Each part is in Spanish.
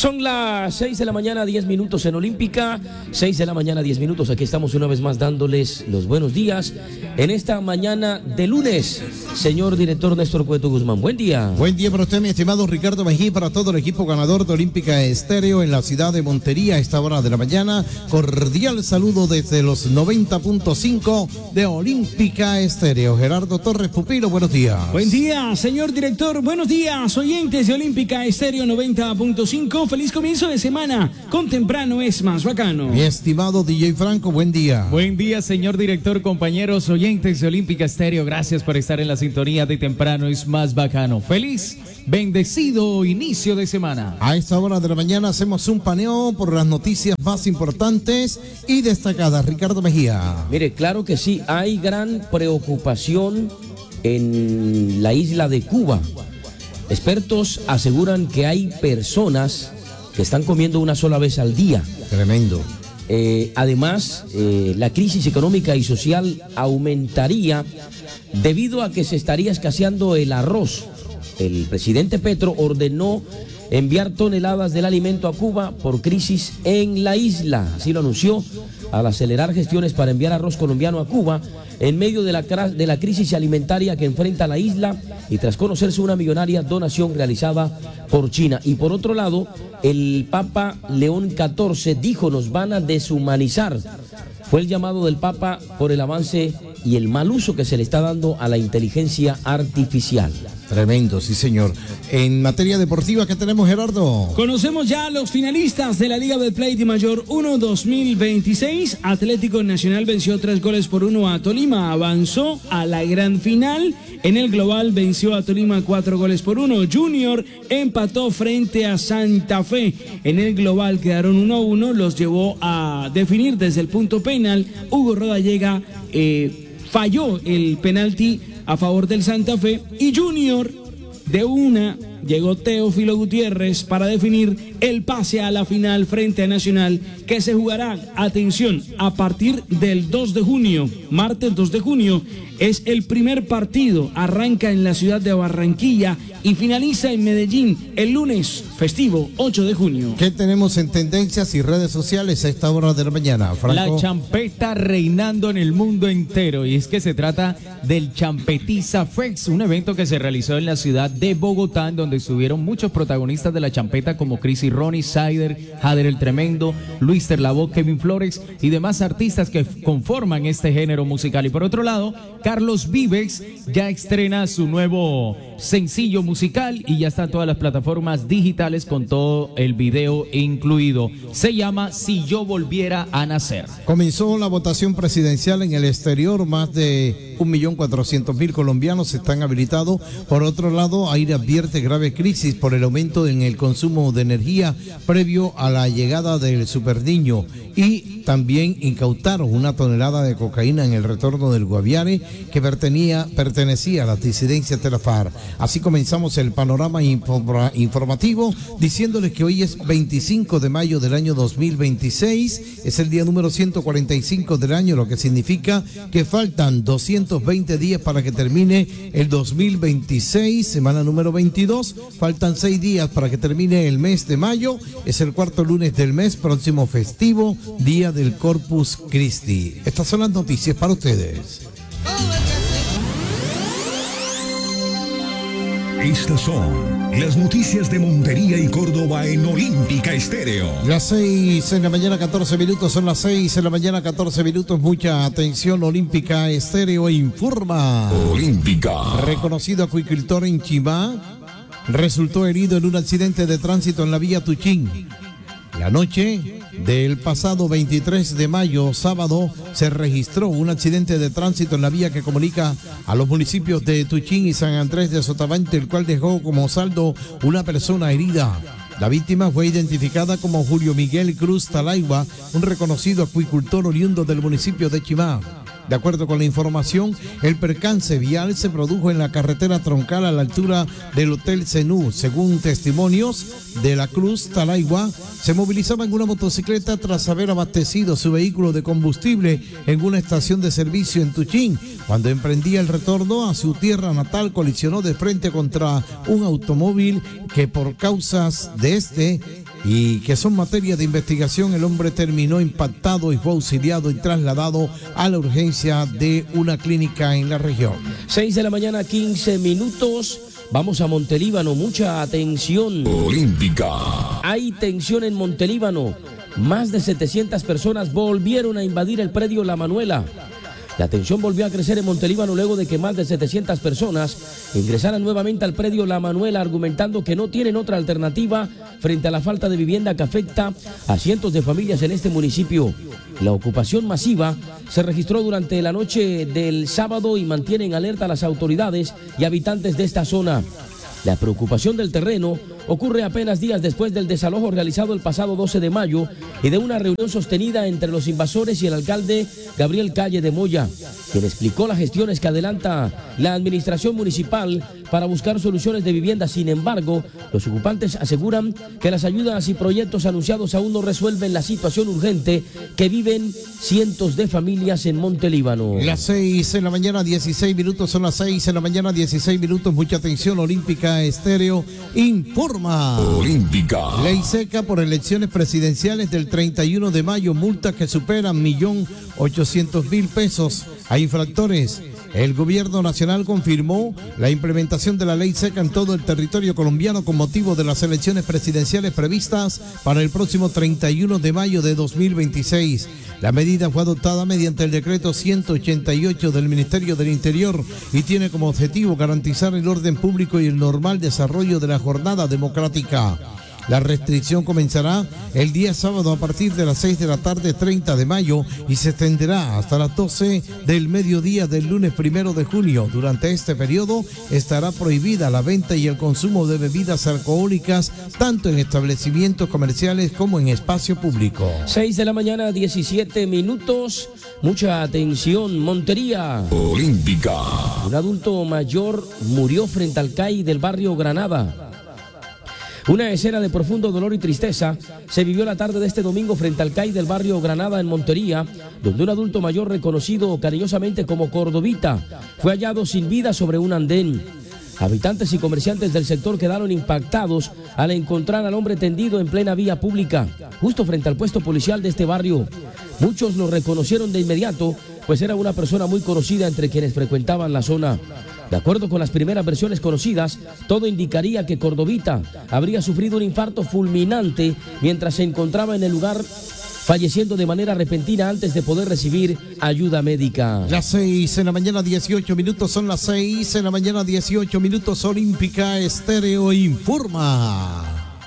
Son las 6 de la mañana, 10 minutos en Olímpica. 6 de la mañana, 10 minutos. Aquí estamos una vez más dándoles los buenos días en esta mañana de lunes. Señor director Néstor Cueto Guzmán, buen día. Buen día para usted, mi estimado Ricardo Mejía, para todo el equipo ganador de Olímpica Estéreo en la ciudad de Montería a esta hora de la mañana. Cordial saludo desde los 90.5 de Olímpica Estéreo. Gerardo Torres Pupilo, buenos días. Buen día, señor director. Buenos días, oyentes de Olímpica Estéreo 90.5. Feliz comienzo de semana. Con temprano es más bacano. Mi estimado DJ Franco, buen día. Buen día, señor director, compañeros oyentes de Olímpica Estéreo. Gracias por estar en la sintonía de temprano es más bacano. Feliz, bendecido inicio de semana. A esta hora de la mañana hacemos un paneo por las noticias más importantes y destacadas. Ricardo Mejía. Mire, claro que sí, hay gran preocupación en la isla de Cuba. Expertos aseguran que hay personas que están comiendo una sola vez al día. Tremendo. Además, la crisis económica y social aumentaría debido a que se estaría escaseando el arroz. El presidente Petro ordenó enviar toneladas del alimento a Cuba por crisis en la isla. Así lo anunció al acelerar gestiones para enviar arroz colombiano a Cuba en medio de la crisis alimentaria que enfrenta la isla y tras conocerse una millonaria donación realizada por China. Y por otro lado, el Papa León XIV dijo: nos van a deshumanizar. Fue el llamado del Papa por el avance y el mal uso que se le está dando a la inteligencia artificial. Tremendo, sí señor. En materia deportiva, ¿qué tenemos, Gerardo? Conocemos ya a los finalistas de la Liga del Play de Mayor 1 2026. Atlético Nacional venció 3-1 a Tolima, avanzó a la gran final. En el global venció a Tolima 4-1. Junior empató frente a Santa Fe. En el global quedaron 1-1, los llevó a definir desde el punto penal. Hugo Rodallega falló el penalti a favor del Santa Fe y Junior de una llegó Teófilo Gutiérrez para definir el pase a la final frente a Nacional, que se jugará, atención, a partir del 2 de junio, martes 2 de junio, es el primer partido, arranca en la ciudad de Barranquilla y finaliza en Medellín el lunes festivo 8 de junio. ¿Qué tenemos en tendencias y redes sociales a esta hora de la mañana, Franco? La champeta reinando en el mundo entero, y es que se trata del Champetiza Fest, un evento que se realizó en la ciudad de Bogotá, en donde estuvieron muchos protagonistas de la champeta como Cris y Ronnie, Sider, Jader el Tremendo, Luis Terlavoz, Kevin Flores y demás artistas que conforman este género musical. Y por otro lado, Carlos Vives ya estrena su nuevo sencillo musical y ya está en todas las plataformas digitales con todo el video incluido. Se llama Si yo volviera a nacer. Comenzó la votación presidencial en el exterior. Más de 1.400.000 colombianos están habilitados. Por otro lado, AIRE advierte grave crisis por el aumento en el consumo de energía previo a la llegada del Superniño. Y también incautaron 1 tonelada de cocaína en el retorno del Guaviare que pertenecía a la disidencia de la FARC. Así comenzamos el panorama informativo diciéndoles que hoy es 25 de mayo del año 2026, es el día número 145 del año, lo que significa que faltan 220 días para que termine el 2026, semana número 22, faltan 6 días para que termine el mes de mayo, es el cuarto lunes del mes, próximo festivo, día del Corpus Christi. Estas son las noticias para ustedes. Estas son las noticias de Montería y Córdoba en Olímpica Estéreo. Las 6 de la mañana, 14 minutos, son las 6 de la mañana, 14 minutos. Mucha atención, Olímpica Estéreo informa. Olímpica. Reconocido acuicultor en Chimá resultó herido en un accidente de tránsito en la vía Tuchín. La noche del pasado 23 de mayo, sábado, se registró un accidente de tránsito en la vía que comunica a los municipios de Tuchín y San Andrés de Sotavento, el cual dejó como saldo una persona herida. La víctima fue identificada como Julio Miguel Cruz Talaigua, un reconocido acuicultor oriundo del municipio de Chimá. De acuerdo con la información, el percance vial se produjo en la carretera troncal a la altura del Hotel Zenú. Según testimonios de la Cruz Talaigua, se movilizaba en una motocicleta tras haber abastecido su vehículo de combustible en una estación de servicio en Tuchín. Cuando emprendía el retorno a su tierra natal, colisionó de frente contra un automóvil que por causas de y que son materia de investigación. El hombre terminó impactado y fue auxiliado y trasladado a la urgencia de una clínica en la región. 6 de la mañana, 15 minutos. Vamos a Montelíbano, mucha atención. Olímpica. Hay tensión en Montelíbano. Más de 700 personas volvieron a invadir el predio La Manuela. La tensión volvió a crecer en Montelíbano luego de que más de 700 personas ingresaran nuevamente al predio La Manuela, argumentando que no tienen otra alternativa frente a la falta de vivienda que afecta a cientos de familias en este municipio. La ocupación masiva se registró durante la noche del sábado y mantiene en alerta a las autoridades y habitantes de esta zona. La preocupación del terreno ocurre apenas días después del desalojo realizado el pasado 12 de mayo y de una reunión sostenida entre los invasores y el alcalde Gabriel Calle de Moya, quien explicó las gestiones que adelanta la administración municipal para buscar soluciones de vivienda. Sin embargo, los ocupantes aseguran que las ayudas y proyectos anunciados aún no resuelven la situación urgente que viven cientos de familias en Montelíbano. Las 6 de la mañana, 16 minutos, son las 6 de la mañana, 16 minutos. Mucha atención, Olímpica Estéreo informa. Olímpica. Ley seca por elecciones presidenciales del 31 de mayo. Multas que superan 1.800.000 pesos a infractores. El gobierno nacional confirmó la implementación de la ley seca en todo el territorio colombiano con motivo de las elecciones presidenciales previstas para el próximo 31 de mayo de 2026. La medida fue adoptada mediante el decreto 188 del Ministerio del Interior y tiene como objetivo garantizar el orden público y el normal desarrollo de la jornada democrática. La restricción comenzará el día sábado a partir de las 6 de la tarde 30 de mayo y se extenderá hasta las 12 del mediodía del lunes 1 de junio. Durante este periodo estará prohibida la venta y el consumo de bebidas alcohólicas tanto en establecimientos comerciales como en espacio público. 6 de la mañana, 17 minutos. Mucha atención, Montería. Olímpica. Un adulto mayor murió frente al CAI del barrio Granada. Una escena de profundo dolor y tristeza se vivió la tarde de este domingo frente al CAI del barrio Granada en Montería, donde un adulto mayor reconocido cariñosamente como Cordovita fue hallado sin vida sobre un andén. Habitantes y comerciantes del sector quedaron impactados al encontrar al hombre tendido en plena vía pública, justo frente al puesto policial de este barrio. Muchos lo reconocieron de inmediato, pues era una persona muy conocida entre quienes frecuentaban la zona. De acuerdo con las primeras versiones conocidas, todo indicaría que Cordovita habría sufrido un infarto fulminante mientras se encontraba en el lugar, falleciendo de manera repentina antes de poder recibir ayuda médica. Las 6 de la mañana, 18 minutos, son las 6 de la mañana, 18 minutos. Olímpica Estéreo informa.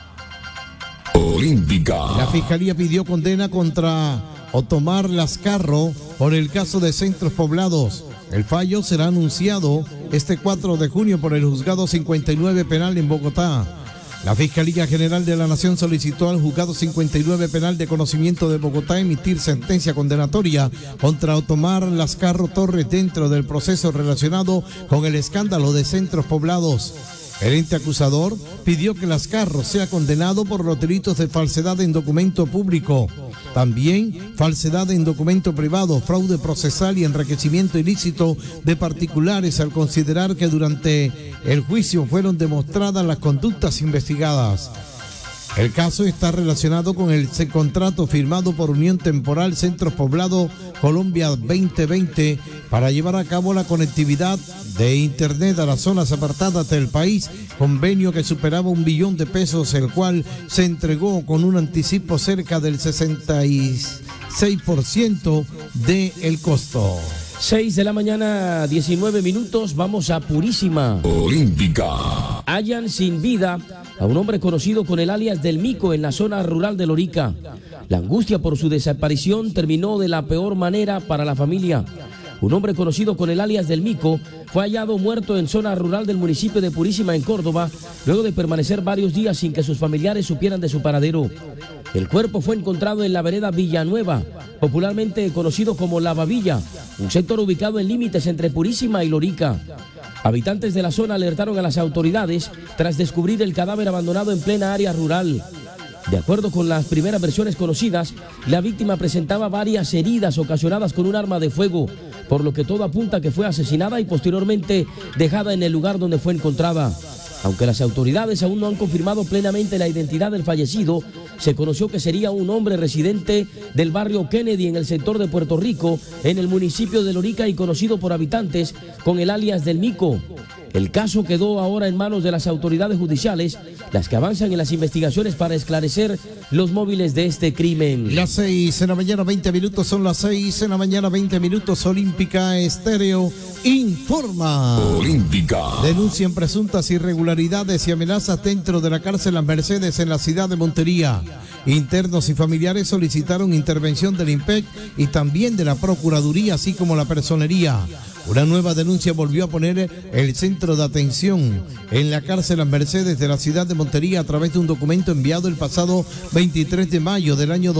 Olímpica. La Fiscalía pidió condena contra Otomar Lascarro por el caso de Centros Poblados. El fallo será anunciado este 4 de junio por el Juzgado 59 Penal en Bogotá. La Fiscalía General de la Nación solicitó al Juzgado 59 Penal de Conocimiento de Bogotá emitir sentencia condenatoria contra Otomar Lascarro Torres dentro del proceso relacionado con el escándalo de Centros Poblados. El ente acusador pidió que Lascarro sea condenado por los delitos de falsedad en documento público, también falsedad en documento privado, fraude procesal y enriquecimiento ilícito de particulares, al considerar que durante el juicio fueron demostradas las conductas investigadas. El caso está relacionado con el contrato firmado por Unión Temporal Centros Poblado Colombia 2020 para llevar a cabo la conectividad de Internet a las zonas apartadas del país, convenio que superaba 1 billón de pesos, el cual se entregó con un anticipo cerca del 66% del costo. 6 de la mañana, 19 minutos, vamos a Purísima. Olímpica. Hallan sin vida a un hombre conocido con el alias del Mico en la zona rural de Lorica. La angustia por su desaparición terminó de la peor manera para la familia. Un hombre conocido con el alias del Mico fue hallado muerto en zona rural del municipio de Purísima, en Córdoba, luego de permanecer varios días sin que sus familiares supieran de su paradero. El cuerpo fue encontrado en la vereda Villanueva, popularmente conocido como La Babilla, un sector ubicado en límites entre Purísima y Lorica. Habitantes de la zona alertaron a las autoridades tras descubrir el cadáver abandonado en plena área rural. De acuerdo con las primeras versiones conocidas, la víctima presentaba varias heridas ocasionadas con un arma de fuego, por lo que todo apunta que fue asesinada y posteriormente dejada en el lugar donde fue encontrada. Aunque las autoridades aún no han confirmado plenamente la identidad del fallecido, se conoció que sería un hombre residente del barrio Kennedy en el sector de Puerto Rico, en el municipio de Lorica, y conocido por habitantes con el alias del Mico. El caso quedó ahora en manos de las autoridades judiciales, las que avanzan en las investigaciones para esclarecer los móviles de este crimen. Las 6 de la mañana, 20 minutos, son las 6 de la mañana, 20 minutos. Olímpica Estéreo informa. Olímpica. Denuncian presuntas irregularidades y amenazas dentro de la cárcel Las Mercedes en la ciudad de Montería. Internos y familiares solicitaron intervención del IMPEC y también de la Procuraduría, así como la Personería. Una nueva denuncia volvió a poner el centro de atención en la cárcel Las Mercedes de la ciudad de Montería a través de un documento enviado el pasado 23 de mayo del año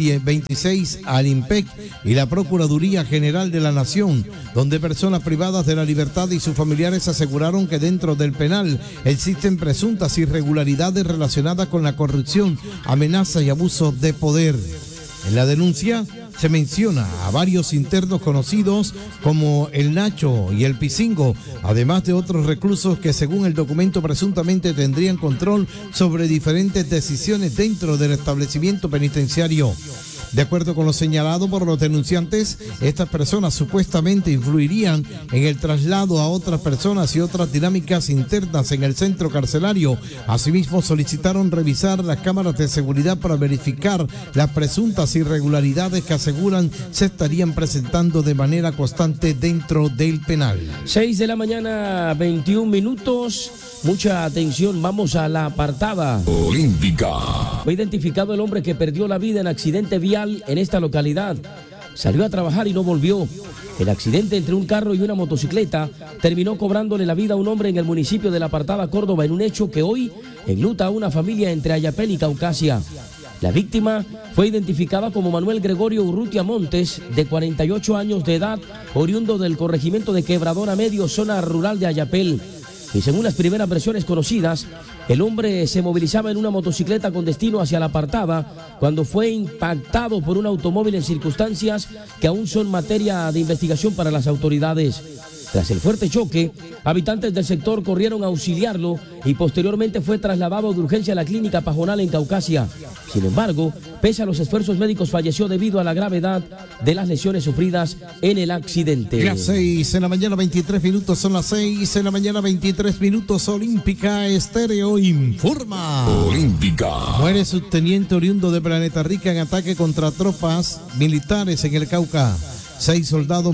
2026 al IMPEC y la Procuraduría General de la Nación, donde personas privadas de la libertad y sus familiares aseguraron que dentro del penal existen presuntas irregularidades relacionadas con la corrupción, amenaza y abuso de poder. En la denuncia se menciona a varios internos conocidos como el Nacho y el Picingo, además de otros reclusos que según el documento presuntamente tendrían control sobre diferentes decisiones dentro del establecimiento penitenciario. De acuerdo con lo señalado por los denunciantes, estas personas supuestamente influirían en el traslado a otras personas y otras dinámicas internas en el centro carcelario. Asimismo, solicitaron revisar las cámaras de seguridad para verificar las presuntas irregularidades que aseguran se estarían presentando de manera constante dentro del penal. 6 de la mañana, 21 minutos. Mucha atención, vamos a la apartada. Olímpica. Fue identificado el hombre que perdió la vida en accidente vial en esta localidad. Salió a trabajar y no volvió. El accidente entre un carro y una motocicleta terminó cobrándole la vida a un hombre en el municipio de La Apartada, Córdoba, en un hecho que hoy enluta a una familia entre Ayapel y Caucasia. La víctima fue identificada como Manuel Gregorio Urrutia Montes, de 48 años de edad, oriundo del corregimiento de Quebradora Medio, zona rural de Ayapel. Y según las primeras versiones conocidas, el hombre se movilizaba en una motocicleta con destino hacia La Apartada cuando fue impactado por un automóvil en circunstancias que aún son materia de investigación para las autoridades. Tras el fuerte choque, habitantes del sector corrieron a auxiliarlo y posteriormente fue trasladado de urgencia a la clínica Pajonal en Caucasia. Sin embargo, pese a los esfuerzos médicos, falleció debido a la gravedad de las lesiones sufridas en el accidente. Las 6 de la mañana, 23 minutos, son las 6 de la mañana, 23 minutos. Olímpica Estéreo informa. Olímpica. Muere subteniente oriundo de Planeta Rica en ataque contra tropas militares en el Cauca. 6 soldados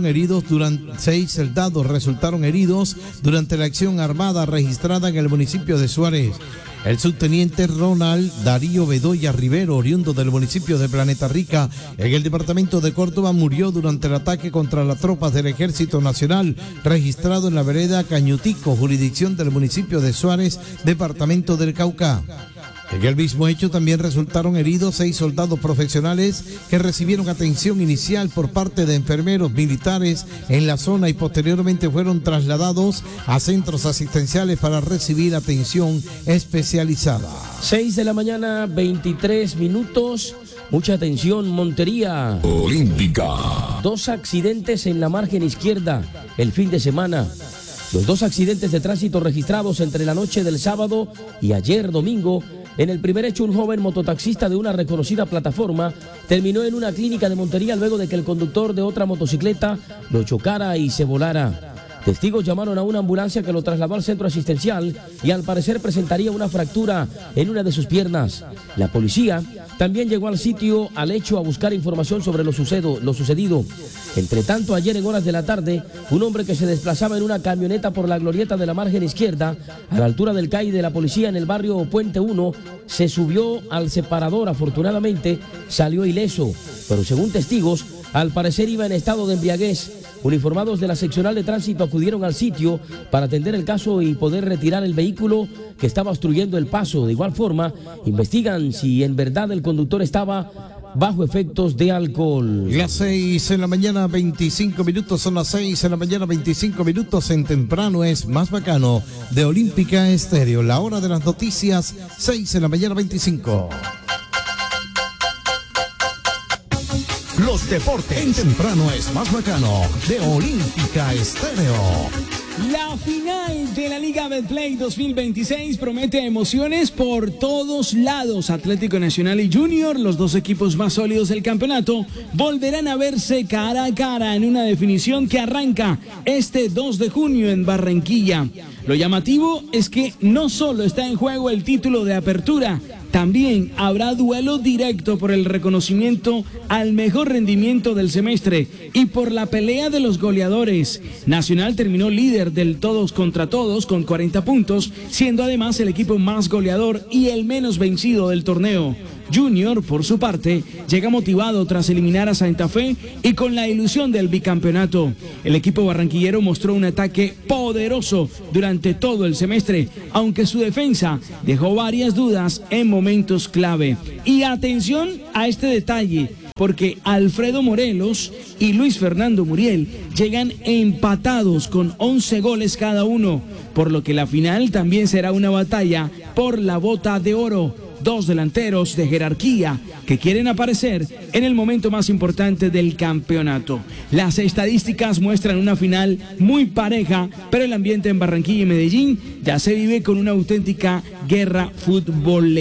resultaron heridos durante la acción armada registrada en el municipio de Suárez. El subteniente Ronald Darío Bedoya Rivero, oriundo del municipio de Planeta Rica, en el departamento de Córdoba, murió durante el ataque contra las tropas del Ejército Nacional, registrado en la vereda Cañutico, jurisdicción del municipio de Suárez, departamento del Cauca. En el mismo hecho también resultaron heridos 6 soldados profesionales que recibieron atención inicial por parte de enfermeros militares en la zona y posteriormente fueron trasladados a centros asistenciales para recibir atención especializada. 6 de la mañana, 23 minutos. Mucha atención, Montería. Olímpica. 2 accidentes en la margen izquierda el fin de semana. Los 2 accidentes de tránsito registrados entre la noche del sábado y ayer domingo. En el primer hecho, un joven mototaxista de una reconocida plataforma terminó en una clínica de Montería luego de que el conductor de otra motocicleta lo chocara y se volara. Testigos llamaron a una ambulancia que lo trasladó al centro asistencial y al parecer presentaría una fractura en una de sus piernas. La policía también llegó al sitio, al hecho, a buscar información sobre lo sucedido. Entre tanto, ayer en horas de la tarde, un hombre que se desplazaba en una camioneta por la glorieta de la margen izquierda, a la altura del CAI de la policía en el barrio Puente 1, se subió al separador. Afortunadamente, salió ileso, pero según testigos, al parecer iba en estado de embriaguez. Uniformados de la seccional de tránsito acudieron al sitio para atender el caso y poder retirar el vehículo que estaba obstruyendo el paso. De igual forma, investigan si en verdad el conductor estaba bajo efectos de alcohol. Las 6 de la mañana, 25 minutos, son las 6 de la mañana, 25 minutos. En Temprano es más bacano de Olímpica Estéreo. La hora de las noticias, 6 de la mañana, 25. Los deportes en Temprano es más bacano de Olímpica Estéreo. La final de la Liga Betplay 2026 promete emociones por todos lados. Atlético Nacional y Junior, los dos equipos más sólidos del campeonato, volverán a verse cara a cara en una definición que arranca este 2 de junio en Barranquilla. Lo llamativo es que no solo está en juego el título de apertura, también habrá duelo directo por el reconocimiento al mejor rendimiento del semestre y por la pelea de los goleadores. Nacional terminó líder del todos contra todos con 40 puntos, siendo además el equipo más goleador y el menos vencido del torneo. Junior, por su parte, llega motivado tras eliminar a Santa Fe y con la ilusión del bicampeonato. El equipo barranquillero mostró un ataque poderoso durante todo el semestre, aunque su defensa dejó varias dudas en momentos clave. Y atención a este detalle, porque Alfredo Morelos y Luis Fernando Muriel llegan empatados con 11 goles cada uno, por lo que la final también será una batalla por la bota de oro. Dos delanteros de jerarquía que quieren aparecer en el momento más importante del campeonato. Las estadísticas muestran una final muy pareja, pero el ambiente en Barranquilla y Medellín ya se vive con una auténtica guerra futbolera.